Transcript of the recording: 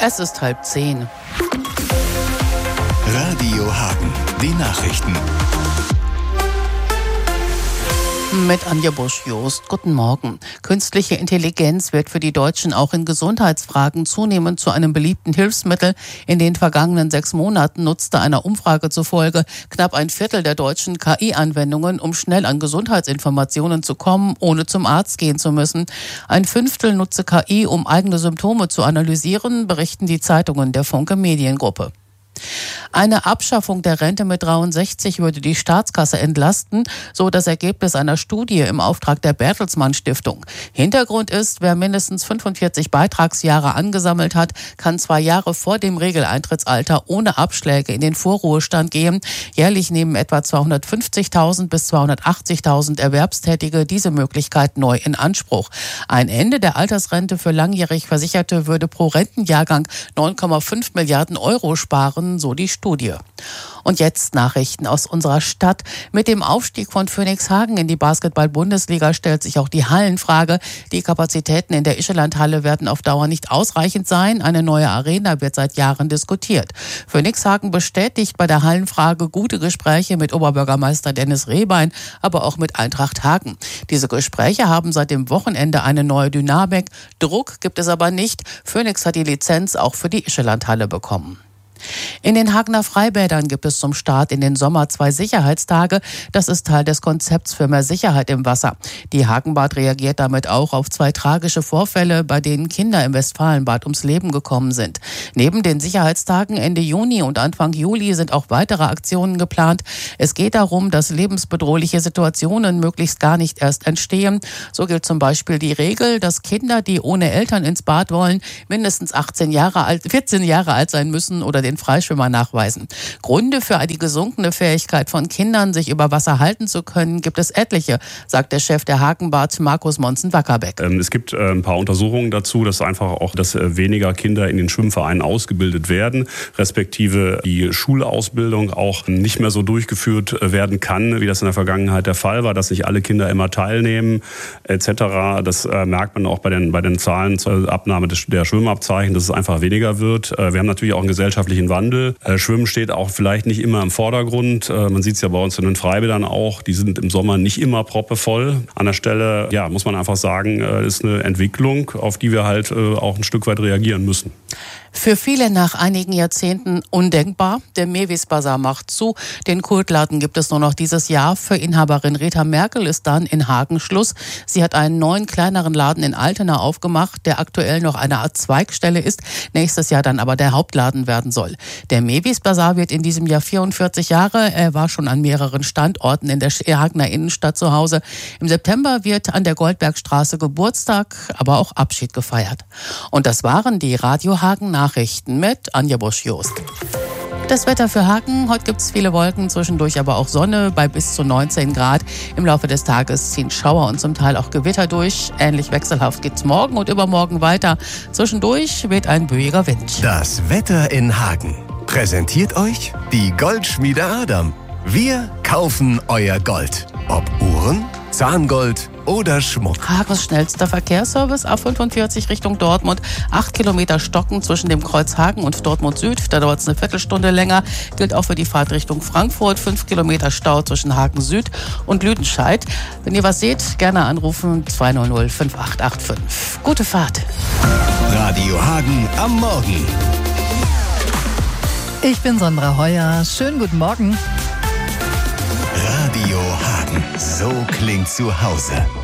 Es ist 9:30. Radio Hagen, die Nachrichten. Mit Anja Busch-Jost. Guten Morgen. Künstliche Intelligenz wird für die Deutschen auch in Gesundheitsfragen zunehmend zu einem beliebten Hilfsmittel. In den vergangenen 6 Monaten nutzte einer Umfrage zufolge knapp ein Viertel der Deutschen KI-Anwendungen, um schnell an Gesundheitsinformationen zu kommen, ohne zum Arzt gehen zu müssen. Ein Fünftel nutze KI, um eigene Symptome zu analysieren, berichten die Zeitungen der Funke Mediengruppe. Eine Abschaffung der Rente mit 63 würde die Staatskasse entlasten, so das Ergebnis einer Studie im Auftrag der Bertelsmann Stiftung. Hintergrund ist, wer mindestens 45 Beitragsjahre angesammelt hat, kann 2 Jahre vor dem Regeleintrittsalter ohne Abschläge in den Vorruhestand gehen. Jährlich nehmen etwa 250.000 bis 280.000 Erwerbstätige diese Möglichkeit neu in Anspruch. Ein Ende der Altersrente für langjährig Versicherte würde pro Rentenjahrgang 9,5 Milliarden Euro sparen, so die Studie. Und jetzt Nachrichten aus unserer Stadt. Mit dem Aufstieg von Phönixhagen in die Basketball-Bundesliga stellt sich auch die Hallenfrage. Die Kapazitäten in der Ischelandhalle werden auf Dauer nicht ausreichend sein. Eine neue Arena wird seit Jahren diskutiert. Phönixhagen bestätigt bei der Hallenfrage gute Gespräche mit Oberbürgermeister Dennis Rehbein, aber auch mit Eintracht Hagen. Diese Gespräche haben seit dem Wochenende eine neue Dynamik. Druck gibt es aber nicht. Phönix hat die Lizenz auch für die Ischelandhalle bekommen. In den Hagener Freibädern gibt es zum Start in den Sommer 2 Sicherheitstage. Das ist Teil des Konzepts für mehr Sicherheit im Wasser. Die Hagenbad reagiert damit auch auf 2 tragische Vorfälle, bei denen Kinder im Westfalenbad ums Leben gekommen sind. Neben den Sicherheitstagen Ende Juni und Anfang Juli sind auch weitere Aktionen geplant. Es geht darum, dass lebensbedrohliche Situationen möglichst gar nicht erst entstehen. So gilt zum Beispiel die Regel, dass Kinder, die ohne Eltern ins Bad wollen, mindestens 14 Jahre alt sein müssen oder den Freischwimmer nachweisen. Gründe für die gesunkene Fähigkeit von Kindern, sich über Wasser halten zu können, gibt es etliche, sagt der Chef der Hagenbad, Markus Monzen-Wackerbeck. Es gibt ein paar Untersuchungen dazu, dass weniger Kinder in den Schwimmvereinen ausgebildet werden, respektive die Schulausbildung auch nicht mehr so durchgeführt werden kann, wie das in der Vergangenheit der Fall war, dass nicht alle Kinder immer teilnehmen, etc. Das merkt man auch bei den Zahlen zur Abnahme der Schwimmabzeichen, dass es einfach weniger wird. Wir haben natürlich auch einen gesellschaftlichen Wandel. Schwimmen steht auch vielleicht nicht immer im Vordergrund. Man sieht es ja bei uns in den Freibädern auch. Die sind im Sommer nicht immer proppevoll. An der Stelle, muss man einfach sagen, ist eine Entwicklung, auf die wir halt auch ein Stück weit reagieren müssen. Für viele nach einigen Jahrzehnten undenkbar. Der Mewis Bazar macht zu. Den Kultladen gibt es nur noch dieses Jahr. Für Inhaberin Rita Merkel ist dann in Hagen Schluss. Sie hat einen neuen, kleineren Laden in Altena aufgemacht, der aktuell noch eine Art Zweigstelle ist, nächstes Jahr dann aber der Hauptladen werden soll. Der Mewis Bazar wird in diesem Jahr 44 Jahre. Er war schon an mehreren Standorten in der Hagener Innenstadt zu Hause. Im September wird an der Goldbergstraße Geburtstag, aber auch Abschied gefeiert. Und das waren die Radio Hagen Nachrichten mit Anja Busch-Jost. Das Wetter für Hagen. Heute gibt es viele Wolken, zwischendurch aber auch Sonne bei bis zu 19 Grad. Im Laufe des Tages ziehen Schauer und zum Teil auch Gewitter durch. Ähnlich wechselhaft geht's morgen und übermorgen weiter. Zwischendurch weht ein böiger Wind. Das Wetter in Hagen präsentiert euch die Goldschmiede Adam. Wir kaufen euer Gold. Ob Uhren, Zahngold oder Schmuck. Hagens schnellster Verkehrsservice A45 Richtung Dortmund. 8 Kilometer Stocken zwischen dem Kreuz Hagen und Dortmund Süd. Da dauert es eine Viertelstunde länger. Gilt auch für die Fahrt Richtung Frankfurt. 5 Kilometer Stau zwischen Hagen Süd und Lüdenscheid. Wenn ihr was seht, gerne anrufen 200 5885. Gute Fahrt. Radio Hagen am Morgen. Ich bin Sandra Heuer. Schönen guten Morgen. Radio Hagen. So klingt zu Hause.